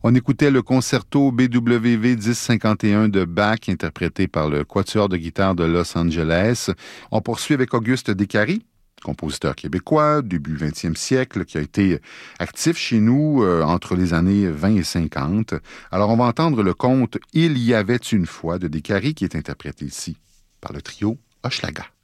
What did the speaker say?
On écoutait le concerto BWV 1051 de Bach, interprété par le Quatuor de guitare de Los Angeles. On poursuit avec Auguste Descaries, compositeur québécois, début 20e siècle, qui a été actif chez nous entre les années 20 et 50. Alors, on va entendre le conte « Il y avait une fois » de Descaries, qui est interprété ici par le trio Hochelaga.